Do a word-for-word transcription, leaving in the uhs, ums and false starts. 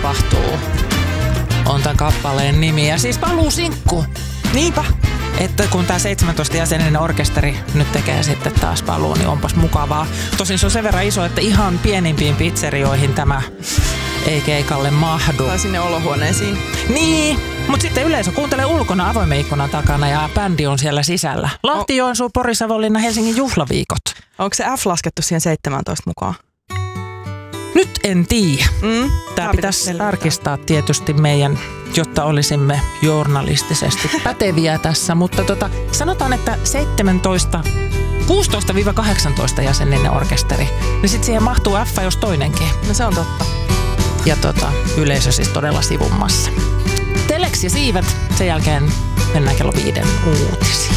tapahtuu on tämän kappaleen nimi. Ja siis paluusinkku. Niinpä. Että kun tämä seitsemäntoista jäseninen orkesteri nyt tekee sitten taas paluu, niin onpas mukavaa. Tosin se on sen verran iso, että ihan pienimpiin pizzerioihin tämä ei keikalle mahdu. Tai sinne olohuoneisiin. Niin, mutta sitten yleisö kuuntelee ulkona avoimen ikkunan takana ja bändi on siellä sisällä. Lahti, Joensuu, Pori, Savonlinna, Helsingin juhlaviikot. Onko se F laskettu siihen seitsemäntoista mukaan? Nyt en tiedä. Mm, Tämä pitäisi tarkistaa tietysti meidän, jotta olisimme journalistisesti päteviä tässä. Mutta tota, sanotaan, että seitsemäntoista, kuusitoista kahdeksantoista jäseninen orkesteri. Niin sitten siihen mahtuu F jos toinenkin. No se on totta. Ja tota, yleisö siis todella sivummassa. Telex ja siivet. Sen jälkeen mennään kello viiden uutisiin.